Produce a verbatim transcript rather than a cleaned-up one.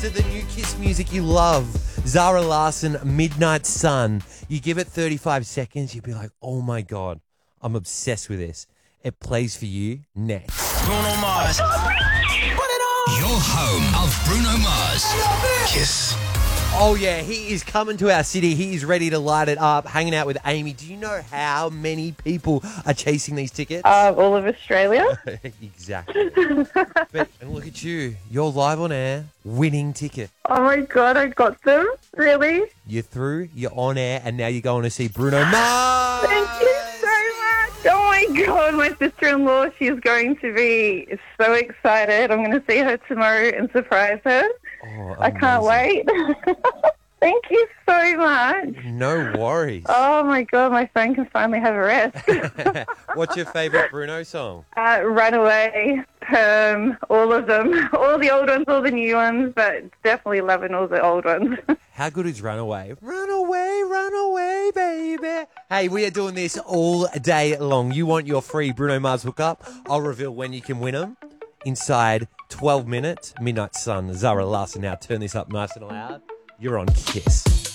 To the new Kiss music you love, Zara Larsson, Midnight Sun. You give it thirty-five seconds, you'd be like, oh my God, I'm obsessed with this. It plays for you next. Bruno Mars. Your home of Bruno Mars. Kiss. Oh yeah, he is coming to our city. He is ready to light it up, hanging out with Amy. Do you know how many people are chasing these tickets? Uh, all of Australia. Exactly. But, and look at you. You're live on air, winning ticket. Oh my God, I got them. Really? You're through, you're on air, and now you're going to see Bruno Mars. Thank you so much. Oh my God, my sister-in-law, she's going to be so excited. I'm going to see her tomorrow and surprise her. Oh, I can't wait. Thank you so much. No worries. Oh my God, my phone can finally have a rest. What's your favourite Bruno song? Uh, Runaway, Perm, all of them. All the old ones, all the new ones, but definitely loving all the old ones. How good is Runaway? Run away, run away, baby. Hey, we are doing this all day long. You want your free Bruno Mars hookup? I'll reveal when you can win them inside twelve minutes. Midnight Sun, Zara Larsson. Now turn this up nice and loud. You're on Kiss.